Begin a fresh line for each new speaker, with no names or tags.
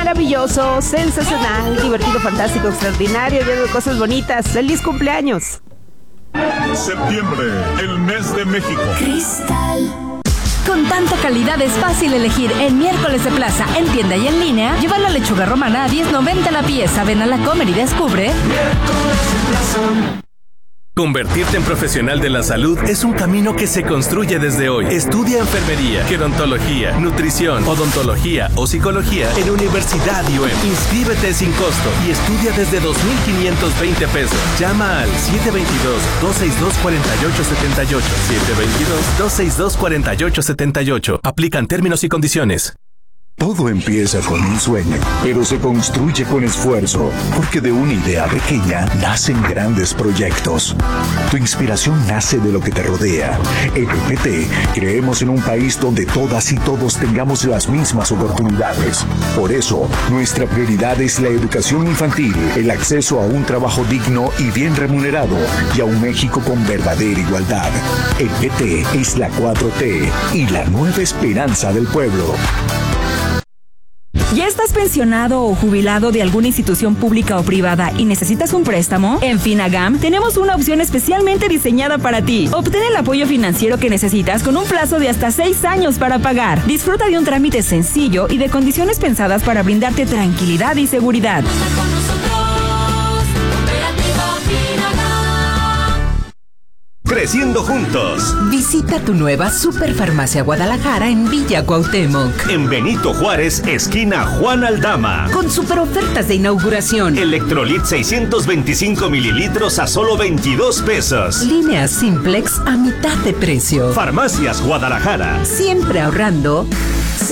maravilloso, sensacional, divertido, fantástico, extraordinario, lleno de cosas bonitas. ¡Feliz cumpleaños!
Septiembre, el mes de México.
Cristal. Con tanta calidad es fácil elegir en Miércoles de Plaza, en tienda y en línea. Lleva la lechuga romana a $10.90 la pieza. Ven a la Comer y descubre.
Miércoles de Plaza.
Convertirte en profesional de la salud es un camino que se construye desde hoy. Estudia enfermería, gerontología, nutrición, odontología o psicología en Universidad IUEM. Inscríbete sin costo y estudia desde 2,520 pesos. Llama al 722-262-4878. 722-262-4878. Aplican términos y condiciones.
Todo empieza con un sueño, pero se construye con esfuerzo, porque de una idea pequeña nacen grandes proyectos. Tu inspiración nace de lo que te rodea. En EPT creemos en un país donde todas y todos tengamos las mismas oportunidades. Por eso, nuestra prioridad es la educación infantil, el acceso a un trabajo digno y bien remunerado, y a un México con verdadera igualdad. EPT es la 4T y la nueva esperanza del pueblo.
¿Ya estás pensionado o jubilado de alguna institución pública o privada y necesitas un préstamo? En Finagam tenemos una opción especialmente diseñada para ti. Obtén el apoyo financiero que necesitas con un plazo de hasta 6 años para pagar. Disfruta de un trámite sencillo y de condiciones pensadas para brindarte tranquilidad y seguridad.
Creciendo juntos.
Visita tu nueva Superfarmacia Guadalajara en Villa Cuauhtémoc.
En Benito Juárez, esquina Juan Aldama.
Con super ofertas de inauguración.
Electrolit 625 mililitros a solo 22 pesos.
Línea Simplex a mitad de precio.
Farmacias Guadalajara.
Siempre ahorrando.